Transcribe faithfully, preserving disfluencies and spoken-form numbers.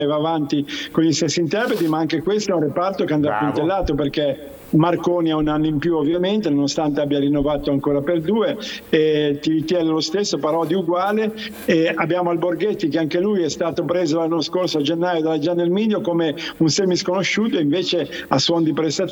va avanti con gli stessi interpreti, ma anche questo è un reparto che andrà Bravo. puntellato, perché Marconi ha un anno in più ovviamente, nonostante abbia rinnovato ancora per due, e T V T è lo stesso, Parodi uguale, e abbiamo Alborghetti che anche lui è stato preso l'anno scorso a gennaio dalla Giannelminio come un semisconosciuto, invece a suon di prestazione